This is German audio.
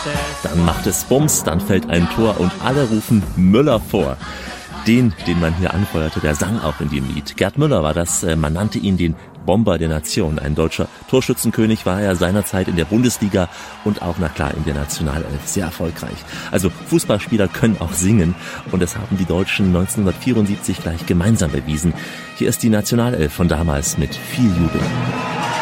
Dann macht es Bums, dann fällt ein Tor und alle rufen Müller vor. Den man hier anfeuerte, der sang auch in dem Lied. Gerd Müller war das, man nannte ihn den Bomber der Nation. Ein deutscher Torschützenkönig war er seinerzeit in der Bundesliga und auch, na klar, in der Nationalelf sehr erfolgreich. Also Fußballspieler können auch singen und das haben die Deutschen 1974 gleich gemeinsam bewiesen. Hier ist die Nationalelf von damals mit viel Jubel.